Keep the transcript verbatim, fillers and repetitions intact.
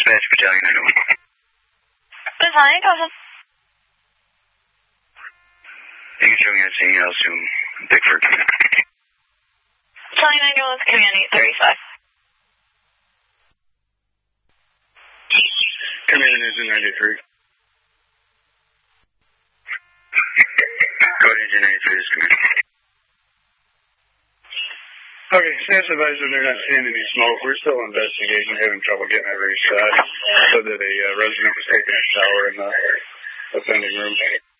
Dispatch Battalion, I know. Design, go ahead. You can show me that scene, I'll assume Bickford. Battalion ambulance, command eight thirty-five. Command engine ninety-three. Go ahead, engine ninety-three, this command. Okay, staff advisor, they're not seeing any smoke. We're still investigating, having trouble getting every shot. So that a uh, resident was taking a shower in the offending room.